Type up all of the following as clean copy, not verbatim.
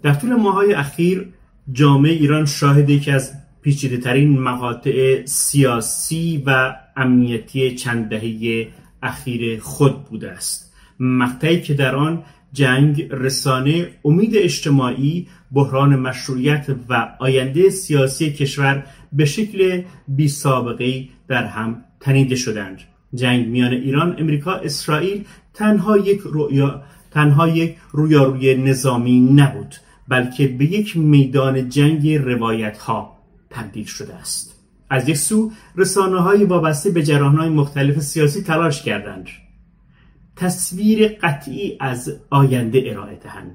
در طول ماه‌های اخیر جامعه ایران شاهد یکی از پیچیده‌ترین مقاطع سیاسی و امنیتی چند دهه اخیر خود بوده است. مقطعی که در آن جنگ، رسانه، امید اجتماعی، بحران مشروعیت و آینده سیاسی کشور به شکل بی سابقه‌ای در هم تنیده شدند. جنگ میان ایران، امریکا، اسرائیل تنها یک رویاروی نظامی نبود، بلکه به یک میدان جنگ روایت‌ها تبدیل شده است. از یک سو رسانه‌های وابسته به جریان‌های مختلف سیاسی تلاش کردند تصویر قطعی از آینده ارائه دهند،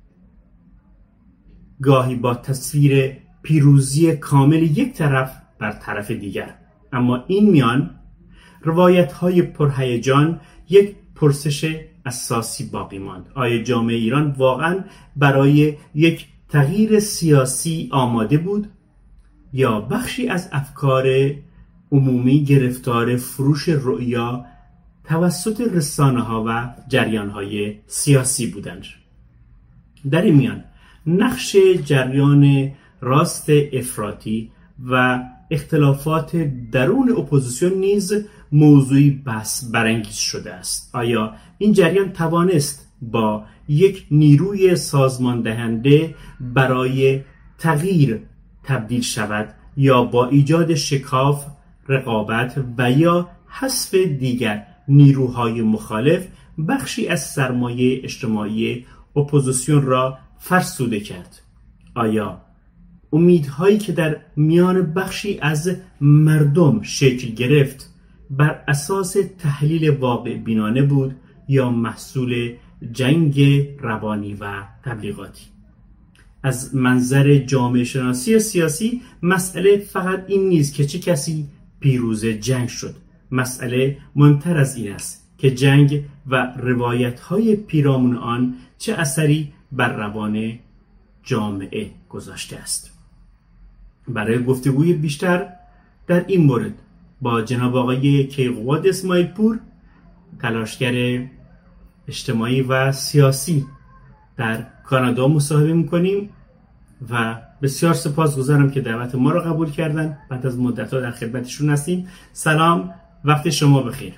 گاهی با تصویر پیروزی کامل یک طرف بر طرف دیگر. اما این میان روایت‌های پرهیجان یک پرسش اساسی باقی ماند: آیا جامعه ایران واقعاً برای یک تغییر سیاسی آماده بود، یا بخشی از افکار عمومی گرفتار فروش رؤیا توسط رسانه‌ها و جریان‌های سیاسی بودند؟ در این میان نقش جریان راست افراطی و اختلافات درون اپوزیسیون نیز موضوعی بحث برانگیز شده است. آیا این جریان توانست با یک نیروی سازمان دهنده برای تغییر تبدیل شود، یا با ایجاد شکاف، رقابت و یا حذف دیگر نیروهای مخالف بخشی از سرمایه اجتماعی اپوزیسیون را فرسوده کرد؟ آیا امیدهایی که در میان بخشی از مردم شکل گرفت بر اساس تحلیل واقع بینانه بود، یا محصول جنگ روانی و تبلیغاتی؟ از منظر جامعه شناسی سیاسی مسئله فقط این نیست که چه کسی پیروز جنگ شد. مسئله مهمتر از این است که جنگ و روایت‌های پیرامون آن چه اثری بر روان جامعه گذاشته است. برای گفتگوی بیشتر در این مورد با جناب آقای کیقواد اسماعیل پور، تلاشگر اجتماعی و سیاسی در کانادا مصاحبه می‌کنیم و بسیار سپاسگزارم که دعوت ما را قبول کردن. بعد از مدت‌ها در خدمتشون هستیم. سلام، وقت شما بخیر.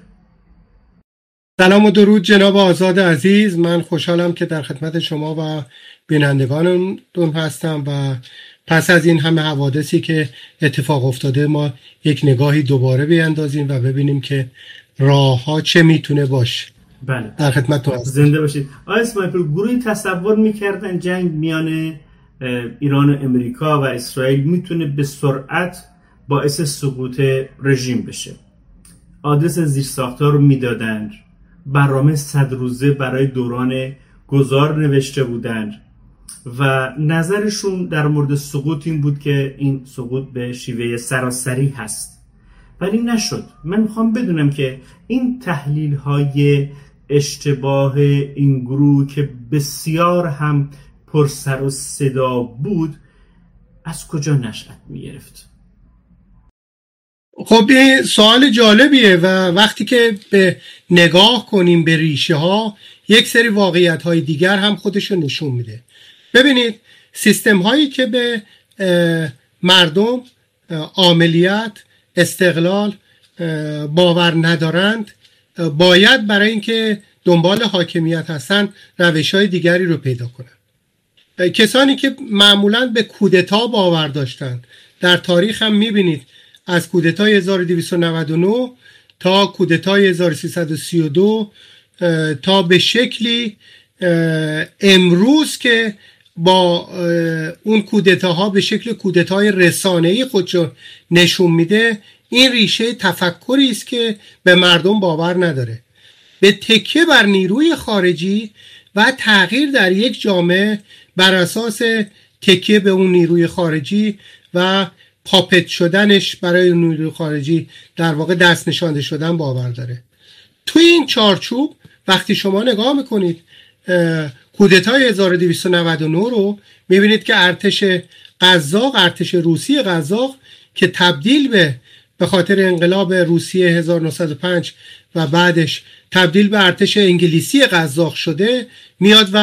سلام و درود جناب آزاد عزیز. من خوشحالم که در خدمت شما و بینندگانتون هستم و پس از این همه حوادثی که اتفاق افتاده ما یک نگاهی دوباره بیاندازیم و ببینیم که راه‌ها چه میتونه باشه. بله، در خدمتتون هستم. زنده باشید. آقای اسماعیل پور، گروهی تصور میکردن جنگ میان ایران و امریکا و اسرائیل میتونه به سرعت باعث سقوط رژیم بشه. آدرس زیرساخت‌ها رو میدادند، برنامه 100 روزه برای دوران گذار نوشته بودند و نظرشون در مورد سقوط این بود که این سقوط به شیوه سراسری هست، ولی نشد. من میخوام بدونم که این تحلیل‌های اشتباه این گروه که بسیار هم پر سر و صدا بود از کجا نشأت می‌گرفت؟ خب این سوال جالبیه و وقتی که به نگاه کنیم به ریشه ها، یک سری واقعیت های دیگر هم خودشو نشون میده. ببینید، سیستم هایی که به مردم عاملیت، استقلال باور ندارند باید برای اینکه دنبال حاکمیت هستن روش های دیگری رو پیدا کنند. کسانی که معمولاً به کودتا باور داشتند، در تاریخ هم میبینید از کودتای 1299 تا کودتای 1332 تا به شکلی امروز که با اون کودتاها به شکل کودتای رسانه‌ای خودشو نشون میده، این ریشه تفکری است که به مردم باور نداره. به تکیه بر نیروی خارجی و تغییر در یک جامعه بر اساس تکیه به اون نیروی خارجی و پاپت شدنش برای نیروی خارجی، در واقع دست نشانده شدن، باور داره. توی این چارچوب وقتی شما نگاه میکنید کودتای 1299 رو میبینید که ارتش روسی قزاق که تبدیل به خاطر انقلاب روسیه 1905 و بعدش تبدیل به ارتش انگلیسی قزاق شده، میاد و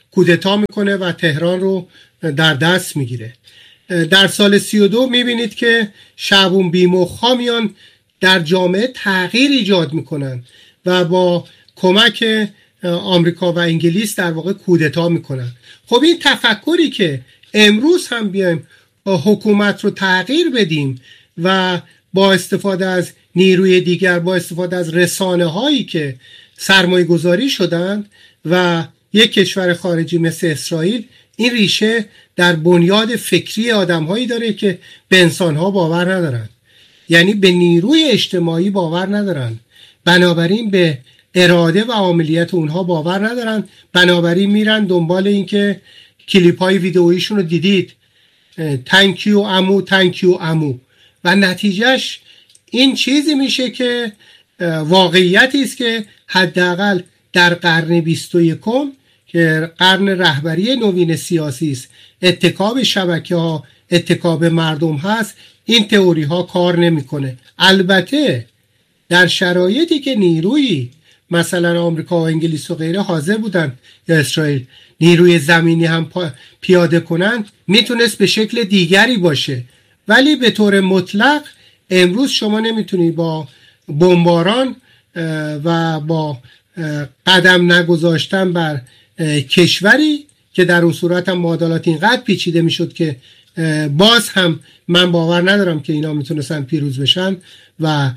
کودتا میکنه و تهران رو در دست میگیره. در سال 32 میبینید که شعبون بیمخا میان در جامعه تغییر ایجاد میکنن و با کمک آمریکا و انگلیس در واقع کودتا میکنن. خب این تفکری که امروز هم بیایم حکومت رو تغییر بدیم و با استفاده از نیروی دیگر، با استفاده از رسانه هایی که سرمایه گذاری شدند و یک کشور خارجی مثل اسرائیل، این ریشه در بنیاد فکری آدم هایی داره که به انسان ها باور ندارن، یعنی به نیروی اجتماعی باور ندارن، بنابراین به اراده و عاملیت اونها باور ندارن، بنابراین میرن دنبال این که کلیپ های ویدئوییشون رو دیدید، تانکیو امو تانکیو امو، و نتیجهش این چیزی میشه که واقعیتی است که حداقل در قرن 21 که قرن رهبری نوین سیاسی است، اتکاب شبکه ها، اتکاب مردم هست، این تئوری ها کار نمیکنه. البته در شرایطی که نیروی مثلا آمریکا و انگلیس و غیره حاضر بودن یا اسرائیل نیروی زمینی هم پیاده کنن، میتونست به شکل دیگری باشه، ولی به طور مطلق امروز شما نمیتونی با بمباران و با قدم نگذاشتن بر کشوری که در اون صورت هم معادلات اینقدر پیچیده میشد که باز هم من باور ندارم که اینا میتونستن پیروز بشن و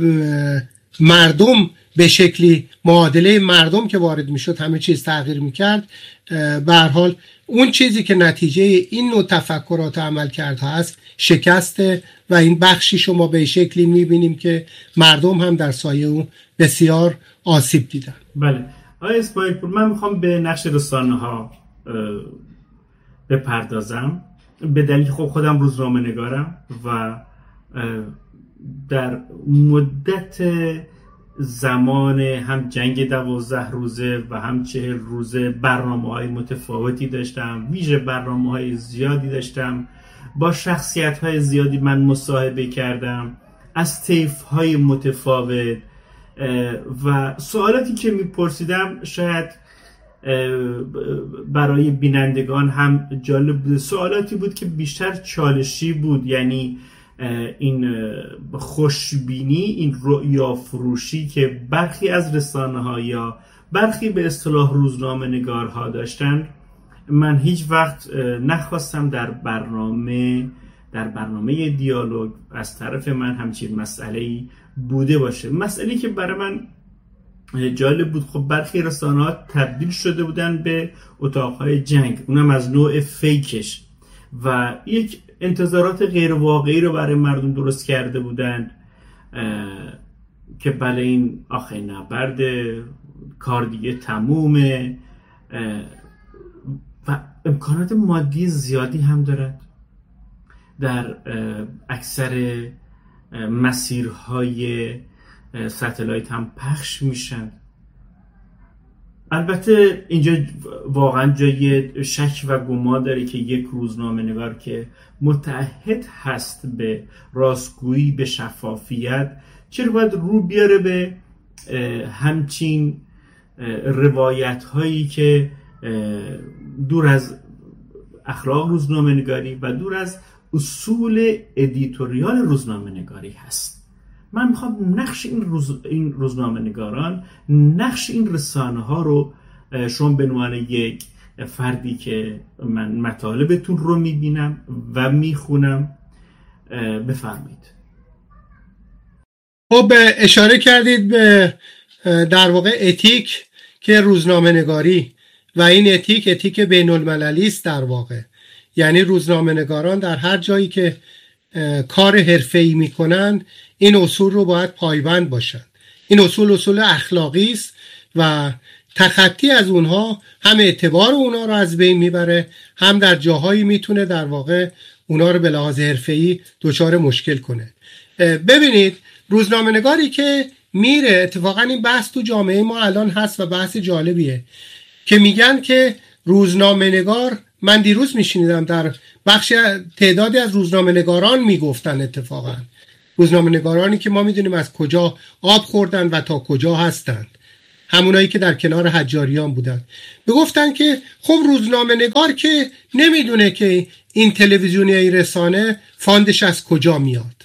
مردم به شکلی معادله مردم که وارد میشد همه چیز تغییر میکرد. به هر حال اون چیزی که نتیجه این نوع تفکرات عمل کردها هست شکسته و این بخشی شما به شکلی میبینیم که مردم هم در سایه اون بسیار آسیب دیدن. بله آقای اسماعیل پور، من میخوام به نقش رسانه ها بپردازم به دلیل خب خودم روزنامه نگارم و در مدت زمان هم جنگ 12 روزه و هم 40 روزه برنامه‌های متفاوتی داشتم، ویژه برنامه‌های زیادی داشتم، با شخصیت‌های زیادی من مصاحبه کردم از طیف‌های متفاوت و سوالاتی که میپرسیدم شاید برای بینندگان هم جالب بود. سوالاتی بود که بیشتر چالشی بود، یعنی این خوشبینی، این رؤیا فروشی که برخی از رسانه‌ها یا برخی به اصطلاح روزنامه نگارها داشتن، من هیچ وقت نخواستم در برنامه دیالوگ از طرف من همچین مسئله‌ای بوده باشه. مسئله‌ای که برای من جالب بود، خب برخی رسانه‌ها تبدیل شده بودن به اتاقهای جنگ، اونم از نوع فیکش، و یک انتظارات غیر واقعی رو برای مردم درست کرده بودن که بله این آخه نبرد کار دیگه تمومه و امکانات مادی زیادی هم دارد، در اکثر مسیرهای ستلایت هم پخش میشن. البته اینجا واقعا جای شک و گمان داره که یک روزنامه نگار که متعهد هست به راستگویی، به شفافیت، چرا باید رو بیاره به همچین روایت هایی که دور از اخلاق روزنامه نگاری و دور از اصول ادیتوریال روزنامه نگاری هست. من میخوام نقش این روزنامه نگاران، نقش این رسانه ها رو شما به عنوان یک فردی که من مطالبتون رو میبینم و میخونم بفرمایید. خب اشاره کردید به در واقع اتیک که روزنامه نگاری و این اتیک بین المللی است در واقع، یعنی روزنامه نگاران در هر جایی که کار حرفه‌ای میکنن این اصول رو باید پایبند باشند. این اصول اخلاقی است و تخطی از اونها هم اعتبار اونها رو از بین میبره، هم در جاهایی میتونه در واقع اونها رو به لحاظ حرفه‌ای دچار مشکل کنه. ببینید روزنامه نگاری که میره، اتفاقا این بحث تو جامعه ما الان هست و بحث جالبیه که میگن که روزنامه نگار، من دیروز میشنیدم در بخش تعدادی از روزنامه نگاران میگفتن، اتفاقا روزنامه نگارانی که ما میدونیم از کجا آب خوردن و تا کجا هستند، همونایی که در کنار حجاریان بودن، گفتن که خب روزنامه نگار که نمیدونه که این تلویزیونی این رسانه فاندش از کجا میاد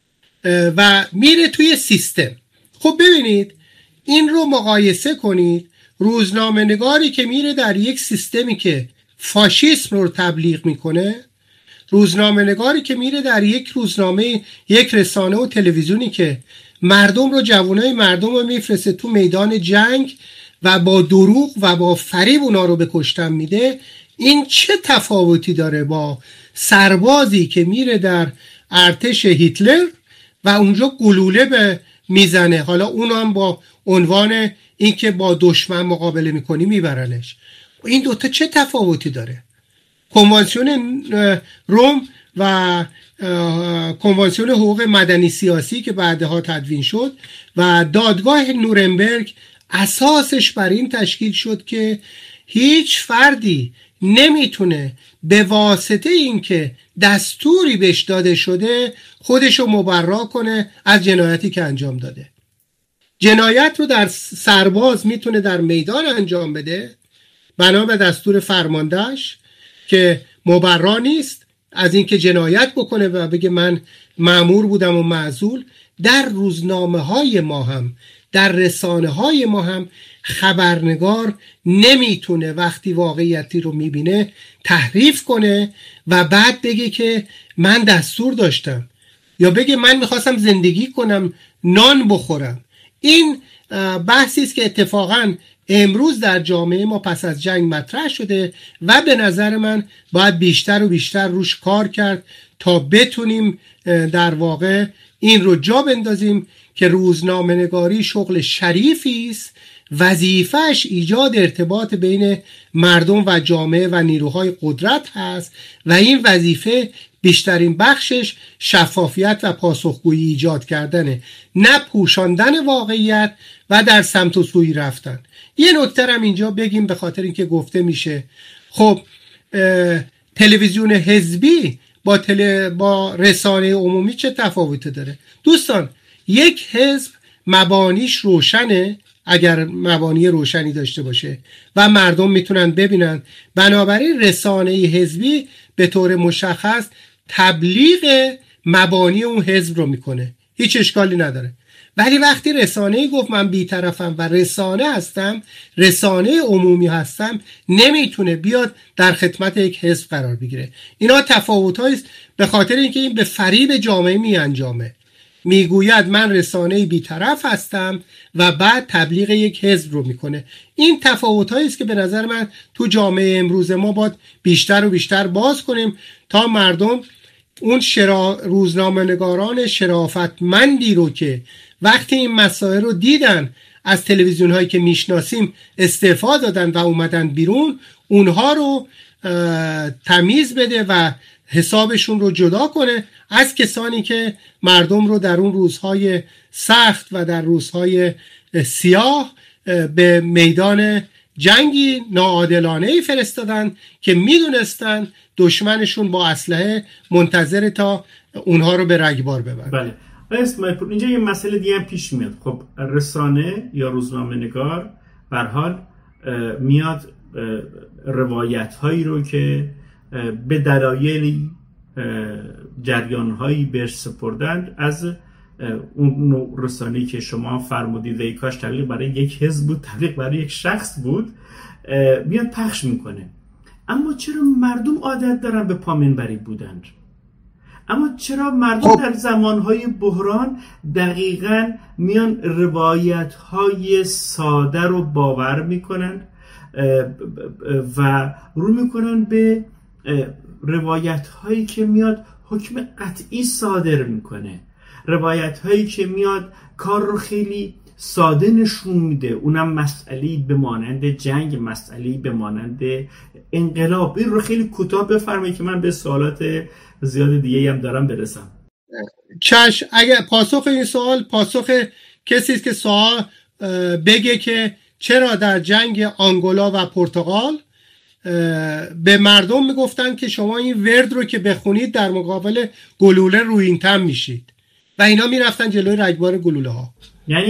و میره توی سیستم. خب ببینید این رو مقایسه کنید، روزنامه نگاری که میره در یک سیستمی که فاشیسم رو تبلیغ میکنه، روزنامه نگاری که میره در یک روزنامه، یک رسانه و تلویزیونی که مردم رو، جوانای مردم رو میفرسته تو میدان جنگ و با دروغ و با فریب اونا رو به کشتن میده، این چه تفاوتی داره با سربازی که میره در ارتش هیتلر و اونجا گلوله به میزنه، حالا اون هم با عنوان اینکه با دشمن مقابله میکنی میبرنش. این دوتا چه تفاوتی داره؟ کنوانسیون روم و کنوانسیون حقوق مدنی سیاسی که بعدها تدوین شد و دادگاه نورنبرگ اساسش بر این تشکیل شد که هیچ فردی نمیتونه به واسطه اینکه دستوری بهش داده شده خودشو مبرا کنه از جنایتی که انجام داده. جنایت رو در سرباز میتونه در میدان انجام بده بنا به دستور فرماندهش که مبرا نیست از اینکه جنایت بکنه و بگه من مأمور بودم و معزول. در روزنامه های ما هم، در رسانه های ما هم خبرنگار نمیتونه وقتی واقعیتی رو میبینه تحریف کنه و بعد بگه که من دستور داشتم یا بگه من میخواستم زندگی کنم، نان بخورم. این بحثی است که اتفاقاً امروز در جامعه ما پس از جنگ مطرح شده و به نظر من باید بیشتر و بیشتر روش کار کرد تا بتونیم در واقع این رو جا بندازیم که روزنامه نگاری شغل شریفی است، وظیفه‌اش ایجاد ارتباط بین مردم و جامعه و نیروهای قدرت هست و این وظیفه بیشترین بخشش شفافیت و پاسخگویی ایجاد کردنه، نه پوشاندن واقعیت و در سمت و سوی رفتن. یه نکته هم اینجا بگیم به خاطر اینکه گفته میشه خب تلویزیون حزبی با رسانه عمومی چه تفاوتی داره؟ دوستان، یک حزب مبانیش روشنه اگر مبانی روشنی داشته باشه و مردم میتونن ببینن، بنابراین رسانه حزبی به طور مشخص تبلیغ مبانی اون حزب رو میکنه، هیچ اشکالی نداره. ولی وقتی رسانه‌ای گفت من بی‌طرفم و رسانه هستم، رسانه عمومی هستم، نمیتونه بیاد در خدمت یک حزب قرار بگیره. اینا تفاوت‌هایی است به خاطر اینکه این به فریب جامعه میانجامه. میگوید من رسانه بی‌طرف هستم و بعد تبلیغ یک حزب رو میکنه. این تفاوت‌هایی است که به نظر من تو جامعه امروز ما باید بیشتر و بیشتر باز کنیم تا مردم اون روزنامه‌نگاران شرافتمندی رو که وقتی این مسائل رو دیدن از تلویزیون هایی که میشناسیم استعفا دادن و اومدن بیرون، اونها رو تمیز بده و حسابشون رو جدا کنه از کسانی که مردم رو در اون روزهای سخت و در روزهای سیاه به میدان جنگی ناعادلانه‌ای فرستادن که میدونستن دشمنشون با اسلحه منتظر تا اونها رو به رگبار ببرن. بله. اینجا یه مسئله دیگه هم پیش میاد. خب رسانه یا روزنامه نگار به هر حال میاد روایت هایی رو که به دلایل جریان هایی بهش سپردند از اون نوع رسانه‌ای که شما فرمودید ای کاش تبلیغ برای یک حزب بود، تبلیغ برای یک شخص بود، میاد پخش میکنه. اما چرا مردم عادت دارن به پامنبری بودن؟ اما چرا مردم در زمانهای بحران دقیقاً میان روایت‌های ساده رو باور میکنن و رو میکنن به روایت‌هایی که میاد حکم قطعی صادر میکنه، روایت‌هایی که میاد کار رو خیلی ساده نشون میده، اونم مسئله‌ای به مانند جنگ، مسئله‌ای به مانند انقلاب. این رو خیلی کوتاه بفرمایید که من به سوالات زیاد دیگه هم دارم برسم. اگر پاسخ این سوال پاسخ کسی است که سوال بگه که چرا در جنگ آنگولا و پرتغال به مردم میگفتن که شما این ورد رو که بخونید در مقابل گلوله رویینتن میشید و اینا میرفتن جلوی رگبار گلوله ها. یعنی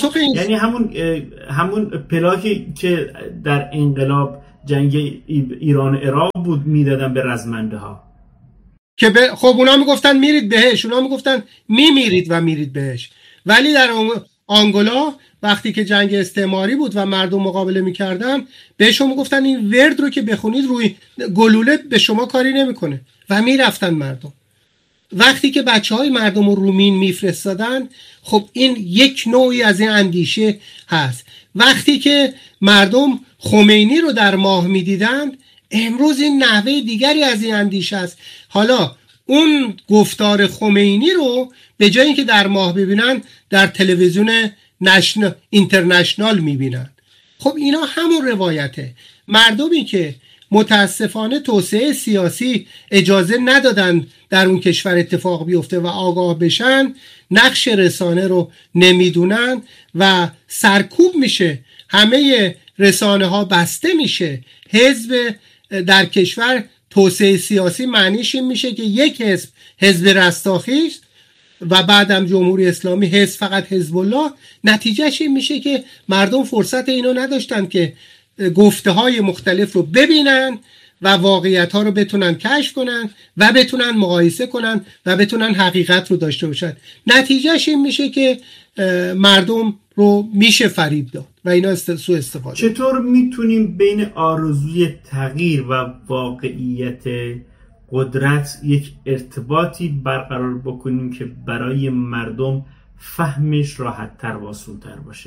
همون پلاکی که در انقلاب جنگ ایران عراق بود میدادن به رزمنده ها که خب اونا میگفتن میرید بهش، اونا میگفتن میمیرید و میرید بهش. ولی در آنگولا وقتی که جنگ استعماری بود و مردم مقابله میکردن بهشون میگفتن این ورد رو که بخونید روی گلوله به شما کاری نمیکنه و میرفتن مردم. وقتی که بچهای مردم رو رومین میفرستادن، خب این یک نوعی از این اندیشه هست. وقتی که مردم خمینی رو در ماه میدیدن، امروز این نحوه دیگری از این اندیشه است. حالا اون گفتار خمینی رو به جای اینکه در ماه ببینن در تلویزیون اینترنشنال میبینن. خب اینا همون روایته. مردمی که متاسفانه توسعه سیاسی اجازه ندادن در اون کشور اتفاق بیفته و آگاه بشن، نقش رسانه رو نمیدونن و سرکوب میشه، همه رسانه ها بسته میشه. حزب در کشور توسعه سیاسی معنیش این میشه که یک حزب، حزب رستاخی و بعدم جمهوری اسلامی، حزب فقط حزب الله. نتیجهش این میشه که مردم فرصت اینو نداشتن که گفته های مختلف رو ببینن و واقعیت ها رو بتونن کشف کنن و بتونن مقایسه کنن و بتونن حقیقت رو داشته باشن. نتیجهش این میشه که مردم رو میشه فریب داد و اینا سوء استفاده. چطور میتونیم بین آرزوی تغییر و واقعیت قدرت یک ارتباطی برقرار بکنیم که برای مردم فهمش راحت تر و آسان تر باشه؟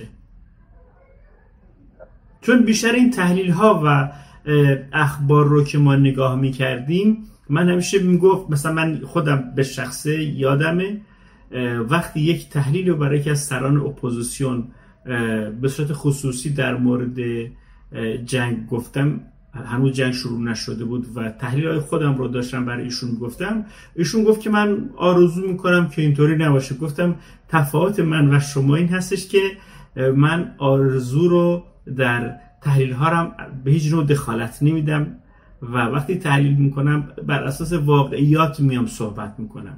چون بیشتر این تحلیل ها و اخبار رو که ما نگاه میکردیم، من همیشه میگفت، مثلا من خودم به شخصه یادمه وقتی یک تحلیل رو برای یکی از سران اپوزیسیون به صورت خصوصی در مورد جنگ گفتم، هنوز جنگ شروع نشده بود و تحلیل های خودم رو داشتم برای ایشون گفتم، ایشون گفت که من آرزو میکنم که اینطوری نباشه. گفتم تفاوت من و شما این هستش که من آرزو رو در تحلیل ها به هیچ نوع دخالت نمیدم و وقتی تحلیل میکنم بر اساس واقعیات میام صحبت میکنم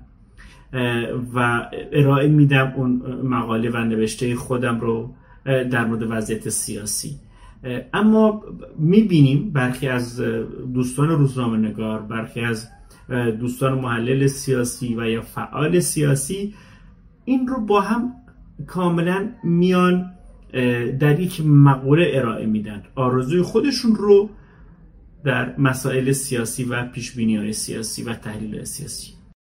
و ارائه میدم اون مقاله و نوشته خودم رو در مورد وضعیت سیاسی. اما میبینیم برخی از دوستان روزنامه‌نگار، برخی از دوستان محلل سیاسی و یا فعال سیاسی این رو با هم کاملا میان در یک مقوله ارائه میدن، آرزوی خودشون رو در مسائل سیاسی و پیشبینی‌های سیاسی و تحلیل سیاسی.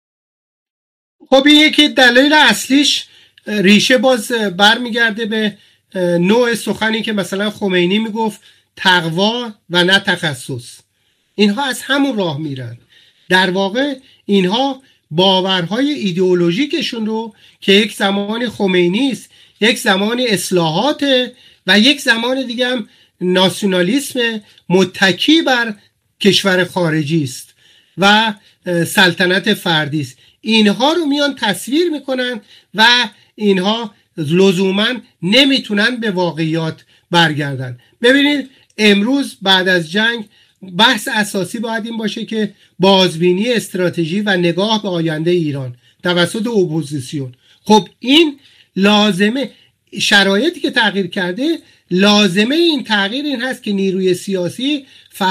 خب این یکی دلیل اصلیش ریشه باز برمیگرده به نوع سخنی که مثلا خمینی میگفت تقوا و نه تخصص. اینها از همون راه میرن. در واقع اینها باورهای ایدئولوژیکشون رو که یک زمان خمینی است، یک زمان اصلاحات و یک زمان دیگه هم ناسیونالیسم متکی بر کشور خارجی است و سلطنت فردی است، اینها رو میان تصویر میکنن و اینها لزوما نمیتونن به واقعیات برگردن. ببینید امروز بعد از جنگ بحث اساسی باید این باشه که بازبینی استراتژی و نگاه به آینده ایران توسط اپوزیسیون. خب این لازمه، شرایطی که تغییر کرده، لازمه این تغییر این هست که نیروی سیاسی،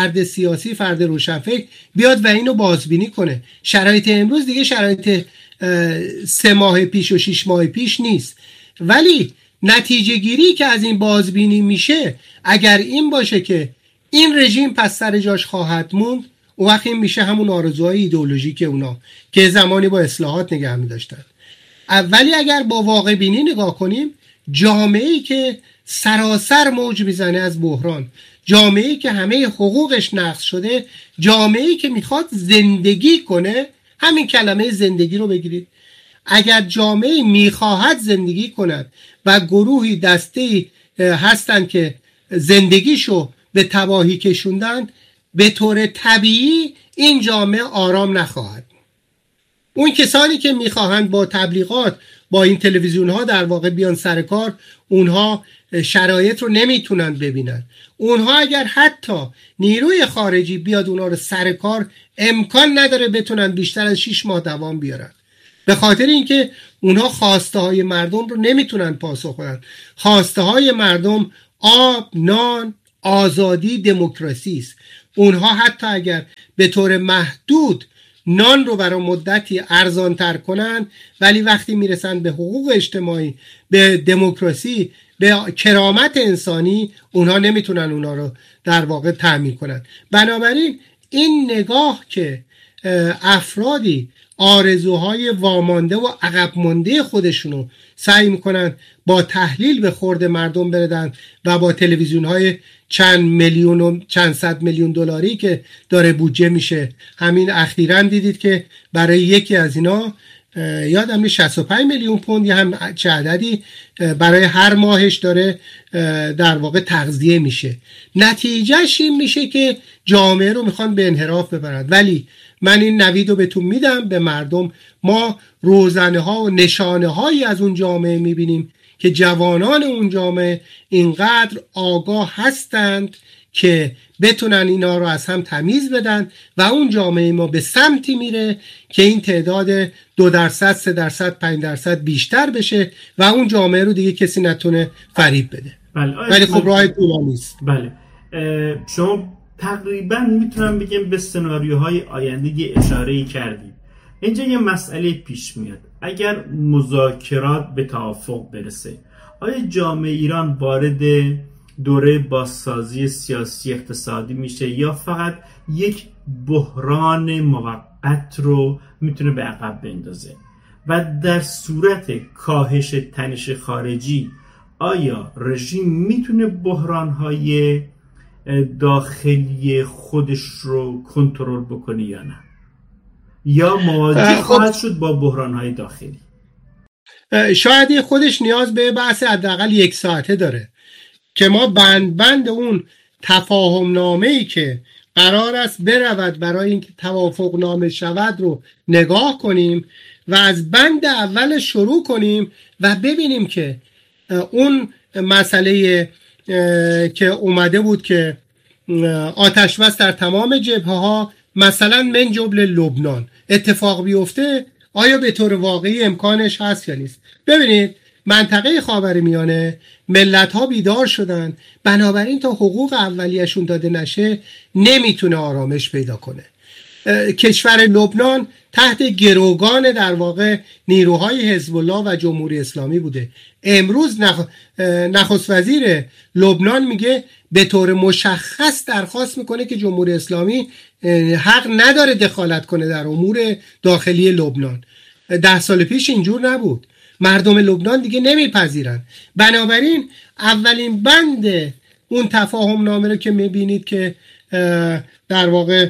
فرد روشنفکر بیاد و اینو بازبینی کنه. شرایط امروز دیگه شرایط 3 ماه پیش و 6 ماه پیش نیست، ولی نتیجه گیری که از این بازبینی میشه اگر این باشه که این رژیم پس سر جاش خواهد موند، اون وقت این میشه همون آرزوهای ایدئولوژیک اونا که زمانی با اصلاحات نگه می‌داشتن. ولی اگر با واقع بینی نگاه کنیم، جامعه‌ای که سراسر موج میزنه از بحران، جامعه‌ای که همه حقوقش نقض شده، جامعه‌ای که میخواد زندگی کنه، همین کلمه زندگی رو بگیرید، اگر جامعه‌ای میخواهد زندگی کند و گروهی دسته‌ای هستن که زندگیشو به تباهی کشوندن، به طور طبیعی این جامعه آرام نخواهد. اون کسانی که میخواهند با تبلیغات، با این تلویزیون ها در واقع بیان سر کار، اونها شرایط رو نمیتونن ببینن. اونها اگر حتی نیروی خارجی بیاد اونها رو سر کار، امکان نداره بتونن بیشتر از 6 ماه دوام بیارن، به خاطر اینکه اونها خواسته های مردم رو نمیتونن پاسخ بدن. خواسته های مردم آب، نان، آزادی، دموکراسی است. اونها حتی اگر به طور محدود نان رو برای مدتی ارزان تر کنن، ولی وقتی میرسن به حقوق اجتماعی، به دموکراسی، به کرامت انسانی، اونها نمیتونن اونها رو در واقع تأمین کنن. بنابراین این نگاه که افرادی آرزوهای وامانده و عقب مانده خودشونو سعی میکنن با تحلیل به خورد مردم بردن و با تلویزیون‌های چند میلیون و چند صد میلیون دلاری که داره بودجه میشه، همین اخیراً دیدید که برای یکی از اینا یادم 65 میلیون پوند یا هم چه عددی برای هر ماهش داره در واقع تغذیه میشه. نتیجهش این میشه که جامعه رو میخوان به انحراف ببرن. ولی من این نوید رو بهتون میدم به مردم. ما روزنه ها و نشانه هایی از اون جامعه میبینیم که جوانان اون جامعه اینقدر آگاه هستند که بتونن اینا رو از هم تمیز بدن و اون جامعه ما به سمتی میره که این تعداد 2%، 3%، 5% بیشتر بشه و اون جامعه رو دیگه کسی نتونه فریب بده. ولی خب راه طولانی است. بله، شما تقریبا میتونم بگم به سناریوهای آینده اشاره‌ای کردید. اینجا یه مسئله پیش میاد. اگر مذاکرات به توافق برسه، آیا جامعه ایران وارد دوره بازسازی سیاسی اقتصادی میشه یا فقط یک بحران موقت رو میتونه به عقب بندازه؟ و در صورت کاهش تنش خارجی آیا رژیم میتونه بحرانهای داخلی خودش رو کنترل بکنه یا نه؟ یا مواجه خواهد شد با بحرانهای داخلی؟ شاید خودش نیاز به بحث حداقل 1 ساعته داره که ما بند اون تفاهم نامه‌ای که قرار است برود برای اینکه توافق نامه شود رو نگاه کنیم و از بند اول شروع کنیم و ببینیم که اون مسئله که اومده بود که آتش بس در تمام جبهه‌ها مثلا من جمله لبنان اتفاق بیفته، آیا به طور واقعی امکانش هست یا نیست؟ ببینید منطقه خاورمیانه ملت‌ها بیدار شدن، بنابراین تا حقوق اولیه‌شون داده نشه نمیتونه آرامش پیدا کنه. کشور لبنان تحت گروگان در واقع نیروهای حزب الله و جمهوری اسلامی بوده. امروز نخست وزیر لبنان میگه به طور مشخص درخواست میکنه که جمهوری اسلامی حق نداره دخالت کنه در امور داخلی لبنان. 10 سال پیش اینجور نبود. مردم لبنان دیگه نمیپذیرن. بنابراین اولین بند اون تفاهم نامه رو که میبینید که در واقع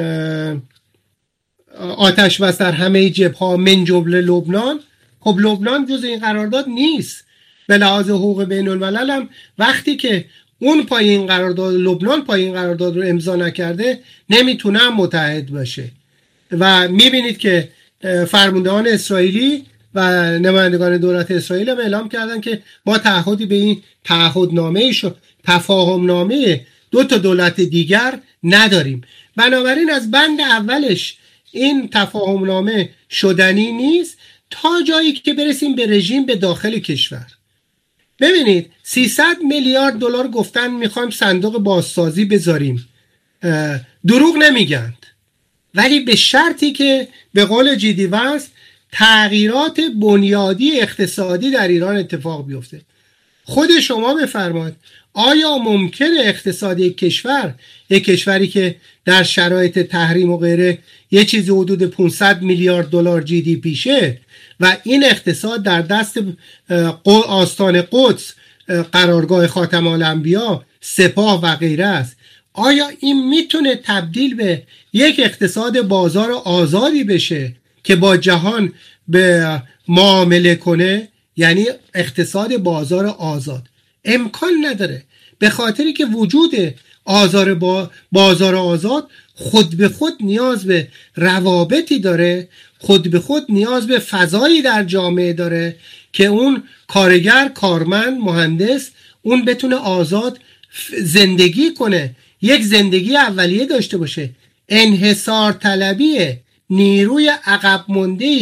آتش بس در همه جبهه‌ها من جمله لبنان، خب لبنان جز این قرارداد نیست. به لحاظ حقوق بین الملل هم وقتی که اون پایین قرارداد لبنان پایین قرارداد رو امضا نکرده نمیتونه متحد باشه. و میبینید که فرماندهان اسرائیلی و نمایندگان دولت اسرائیل هم اعلام کردن که ما تعهدی به این تعهدنامه تفاهم نامه 2 تا دولت دیگر نداریم. بنابراین از بند اولش این تفاهم نامه شدنی نیست تا جایی که برسیم به رژیم به داخل کشور. ببینید 300 میلیارد دلار گفتن میخوایم صندوق بازسازی بذاریم، دروغ نمیگند، ولی به شرطی که به قول جیدی وانس تغییرات بنیادی اقتصادی در ایران اتفاق بیفته. خود شما بفرمایید آیا ممکنه اقتصادی یک کشوری که در شرایط تحریم و غیره یه چیزی حدود 500 میلیارد دلار جی دی پیشه و این اقتصاد در دست آستان قدس، قرارگاه خاتم الانبیا، سپاه و غیره است، آیا این میتونه تبدیل به یک اقتصاد بازار آزادی بشه که با جهان به معامله کنه؟ یعنی اقتصاد بازار آزاد امکان نداره، به خاطری که وجود بازار آزاد خود به خود نیاز به روابطی داره، خود به خود نیاز به فضایی در جامعه داره که اون کارگر، کارمند، مهندس اون بتونه آزاد زندگی کنه، یک زندگی اولیه داشته باشه. انحصار طلبی نیروی عقب مونده‌ای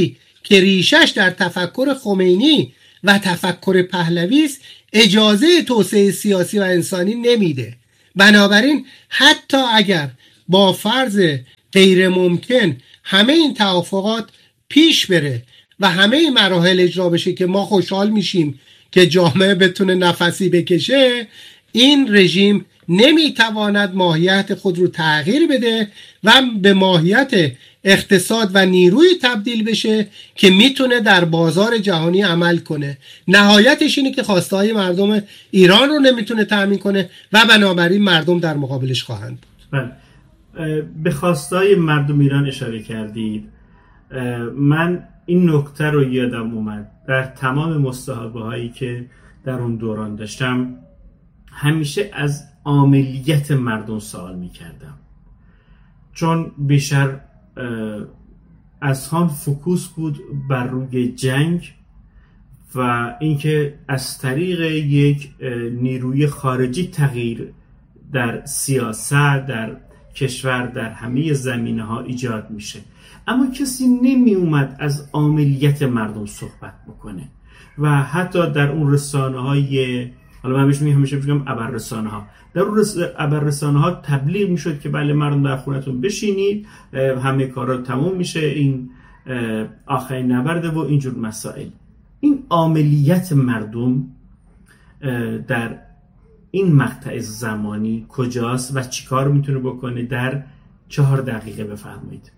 که ریشش در تفکر خمینی و تفکر پهلوی است اجازه توسعه سیاسی و انسانی نمیده. بنابراین حتی اگر با فرض غیر ممکن همه این توافقات پیش بره و همه این مراحل اجرا بشه که ما خوشحال میشیم که جامعه بتونه نفسی بکشه، این رژیم نمیتواند ماهیت خود رو تغییر بده و به ماهیت اقتصاد و نیروی تبدیل بشه که میتونه در بازار جهانی عمل کنه. نهایتش اینه که خواستهای مردم ایران رو نمیتونه تأمین کنه و بنابراین مردم در مقابلش خواهند بود. به خواستهای مردم ایران اشاره کردید. من این نکته رو یادم اومد در تمام مصاحبه هایی که در اون دوران داشتم همیشه از عاملیت مردم سوال میکردم، چون بیشتر از هم فوکوس بود بر روی جنگ و اینکه از طریق یک نیروی خارجی تغییر در سیاست در کشور در همه زمینه‌ها ایجاد میشه، اما کسی نمی اومد از عاملیت مردم صحبت بکنه و حتی در اون رسانه‌های، حالا من همیشه میگم ابررسانه‌ها، در اون ابررسانه‌ها تبلیغ میشد که بله مردم در خونتون بشینید، همه کارا تموم میشه، این آخرین نبرده و اینجور مسائل. این عاملیت مردم در این مقطع زمانی کجاست و چیکار میتونه بکنه؟ در 4 دقیقه بفرمایید.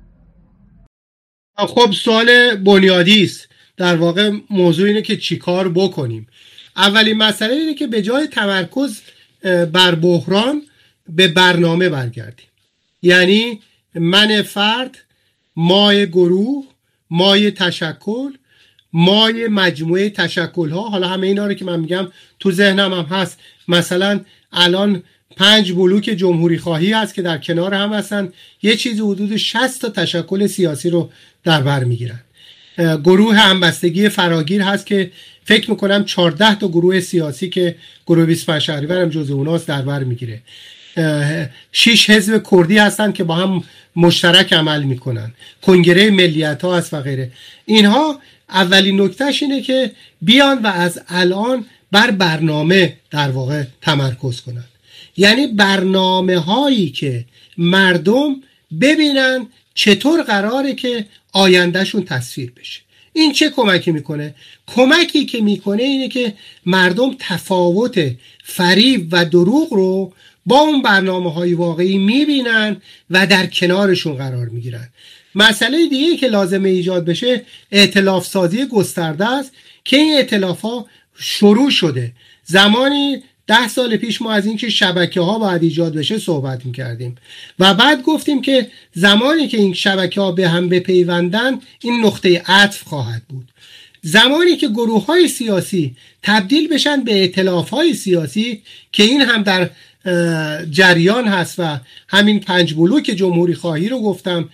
خب سوال بنیادی است. در واقع موضوع اینه که چیکار بکنیم. اولین مسئله اینه که به جای تمرکز بر بحران به برنامه برگردیم. یعنی من فرد، مای گروه، مای تشکل، مای مجموعه تشکل‌ها. حالا همه اینا رو که من میگم تو ذهنم هم هست. مثلا الان 5 بلوک جمهوری خواهی هست که در کنار هم هستن، یه چیزی حدود 60 تا تشکل سیاسی رو در بر میگیرن. گروه همبستگی فراگیر هست که فکر میکنم 14 تا گروه سیاسی که گروه 25 شهریور هم جزو اوناست در بر میگیره. 6 حزب کردی هستن که با هم مشترک عمل میکنن. کنگره ملیت ها هست و غیره. اینها اولین نکتهش اینه که بیان و از الان بر برنامه در واقع تمرکز کنن. یعنی برنامه هایی که مردم ببینن چطور قراره که آیندهشون تصویر بشه. این چه کمکی میکنه؟ کمکی که میکنه اینه که مردم تفاوت فریب و دروغ رو با اون برنامه های واقعی میبینن و در کنارشون قرار میگیرن. مسئله دیگه که لازمه ایجاد بشه ائتلاف سازی گسترده است که این ائتلاف ها شروع شده. زمانی 10 سال پیش ما از اینکه شبکه ها باید ایجاد بشه صحبت میکردیم و بعد گفتیم که زمانی که این شبکه ها به هم بپیوندن این نقطه عطف خواهد بود. زمانی که گروه های سیاسی تبدیل بشن به ائتلاف های سیاسی که این هم در جریان هست و همین 5 بلوک جمهوری خواهی رو گفتم،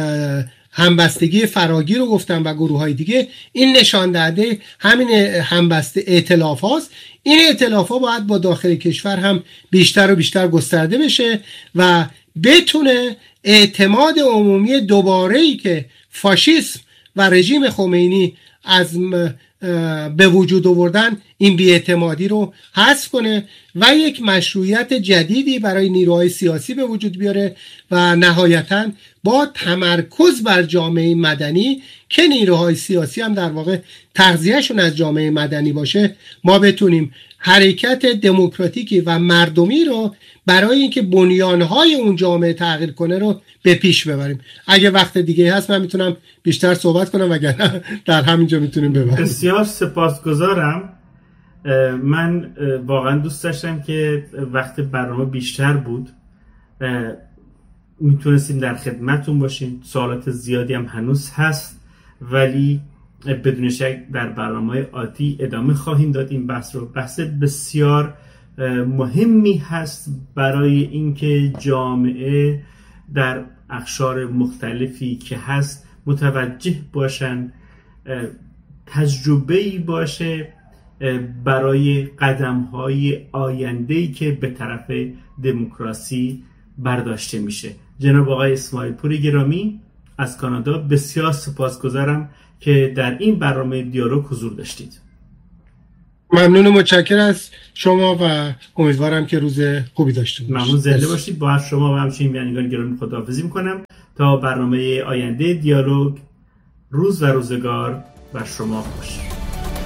همبستگی فراگیر رو گفتم و گروه های دیگه، این نشان دهنده همین همبسته ائتلاف هاست. این ائتلاف ها باید با داخل کشور هم بیشتر و بیشتر گسترده بشه و بتونه اعتماد عمومی دوباره‌ای که فاشیسم و رژیم خمینی از به وجود آوردن این بی‌اعتمادی رو حذف کنه و یک مشروعیت جدیدی برای نیروهای سیاسی به وجود بیاره و نهایتاً با تمرکز بر جامعه مدنی که نیروهای سیاسی هم در واقع تغذیه‌شون از جامعه مدنی باشه، ما بتونیم حرکت دموکراتیکی و مردمی رو برای اینکه بنیانهای اون جامعه تغییر کنه رو به پیش ببریم. اگه وقت دیگه هست من میتونم بیشتر صحبت کنم، وگرنه در همینجا میتونیم ببریم. بسیار سپاسگزارم. من واقعا دوست داشتم که وقت برنامه بیشتر بود میتونستیم در خدمتون باشیم. سوالات زیادی هم هنوز هست ولی بدون شک در برنامه آتی ادامه خواهیم داد این بحث رو. بحث بسیار مهمی هست برای اینکه جامعه در اقشار مختلفی که هست متوجه باشن، تجربه‌ای باشه برای قدم‌های آینده‌ای که به طرف دموکراسی برداشته میشه. جناب آقای اسماعیل پور گرامی، از کانادا بسیار سپاسگزارم که در این برنامه دیالوگ حضور داشتید. ممنون و متشکرم از شما و امیدوارم که روز خوبی داشته باشید. ممنون، زنده باشید. با شما و همچنین بینندگان گرامی خداحافظی میکنم تا برنامه آینده دیالوگ. روز و روزگار بر شما خوش.